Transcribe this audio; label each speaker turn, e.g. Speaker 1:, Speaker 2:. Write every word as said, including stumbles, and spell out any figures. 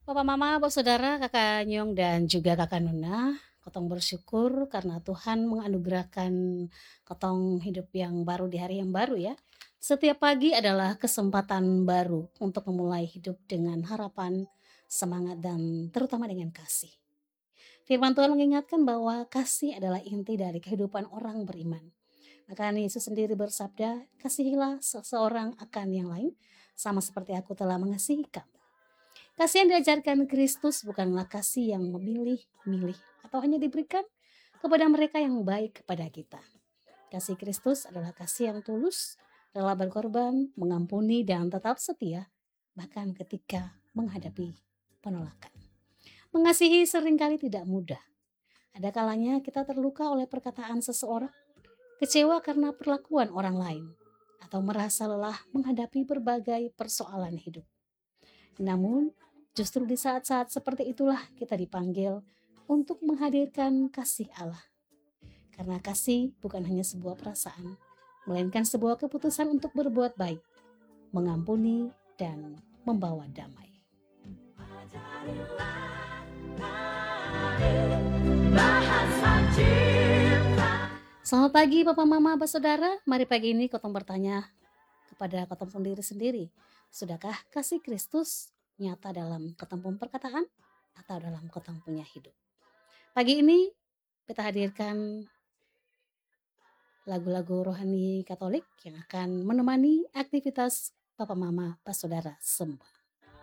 Speaker 1: Papa, mama, bapak, saudara, kakak Nyong, dan juga kakak Nuna, kotong bersyukur karena Tuhan menganugerahkan kotong hidup yang baru di hari yang baru ya. Setiap pagi adalah kesempatan baru untuk memulai hidup dengan harapan, semangat, dan terutama dengan kasih. Firman Tuhan mengingatkan bahwa kasih adalah inti dari kehidupan orang beriman. Maka Yesus sendiri bersabda, kasihilah seseorang akan yang lain, sama seperti aku telah mengasihi kamu. Kasih yang diajarkan Kristus bukanlah kasih yang memilih-milih atau hanya diberikan kepada mereka yang baik kepada kita. Kasih Kristus adalah kasih yang tulus, rela berkorban, mengampuni, dan tetap setia, bahkan ketika menghadapi penolakan. Mengasihi seringkali tidak mudah. Ada kalanya kita terluka oleh perkataan seseorang, kecewa karena perlakuan orang lain, atau merasa lelah menghadapi berbagai persoalan hidup. Namun, justru di saat-saat seperti itulah kita dipanggil untuk menghadirkan kasih Allah. Karena kasih bukan hanya sebuah perasaan, melainkan sebuah keputusan untuk berbuat baik, mengampuni, dan membawa damai. Selamat pagi Papa, Mama, Abah, Saudara. Mari pagi ini Kotong bertanya kepada Kotong sendiri-sendiri. Sudahkah kasih Kristus nyata dalam Kotong pun perkataan atau dalam Kotong punya hidup? Pagi ini kita hadirkan lagu-lagu rohani Katolik yang akan menemani aktivitas Papa, Mama, Abah, Saudara semua.